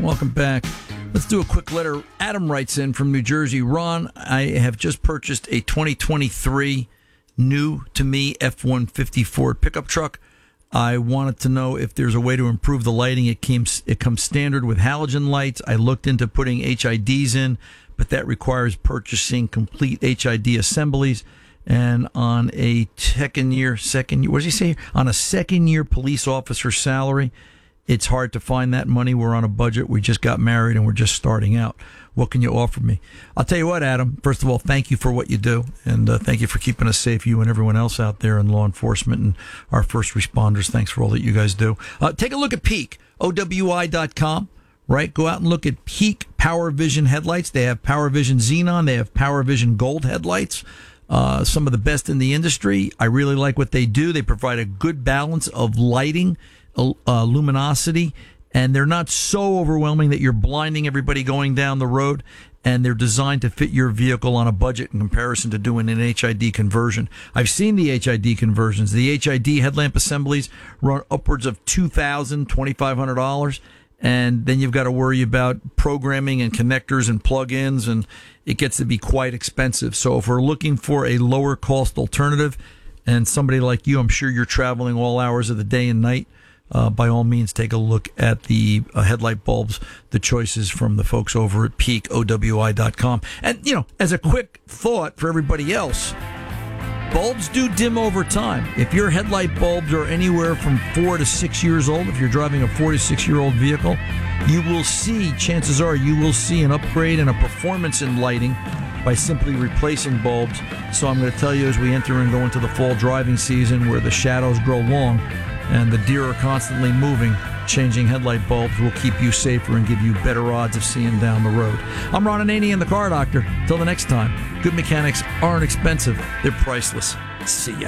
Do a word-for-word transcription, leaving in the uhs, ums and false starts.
Welcome back. Let's do a quick letter. Adam writes in from New Jersey. Ron, I have just purchased a twenty twenty-three new to me F one fifty Ford pickup truck. I wanted to know if there's a way to improve the lighting. It came, it comes standard with halogen lights. I looked into putting H I Ds in, but that requires purchasing complete H I D assemblies. And on a second year, second year, what does he say? On a second year police officer salary, it's hard to find that money. We're on a budget. We just got married and we're just starting out. What can you offer me? I'll tell you what, Adam. First of all, thank you for what you do. And uh, thank you for keeping us safe, you and everyone else out there in law enforcement and our first responders. Thanks for all that you guys do. Uh, take a look at Peak, O W I dot com, right? Go out and look at Peak Power Vision headlights. They have Power Vision Xenon. They have Power Vision Gold headlights. Uh, some of the best in the industry. I really like what they do. They provide a good balance of lighting, uh, luminosity, and they're not so overwhelming that you're blinding everybody going down the road, and they're designed to fit your vehicle on a budget in comparison to doing an H I D conversion. I've seen the H I D conversions. The H I D headlamp assemblies run upwards of two thousand dollars, twenty-five hundred dollars, and then you've got to worry about programming and connectors and plug-ins, and it gets to be quite expensive. So if we're looking for a lower cost alternative, and somebody like you, I'm sure you're traveling all hours of the day and night, uh, by all means, take a look at the uh, headlight bulbs, the choices from the folks over at Peak, O W I dot com. And, you know, as a quick thought for everybody else, bulbs do dim over time. If your headlight bulbs are anywhere from four to six years old, if you're driving a four to six year old vehicle, you will see, chances are you will see an upgrade and a performance in lighting by simply replacing bulbs. So I'm going to tell you, as we enter and go into the fall driving season where the shadows grow long and the deer are constantly moving, changing headlight bulbs will keep you safer and give you better odds of seeing down the road. I'm Ron Ananian, the Car Doctor. Till the next time, good mechanics aren't expensive. They're priceless. See ya.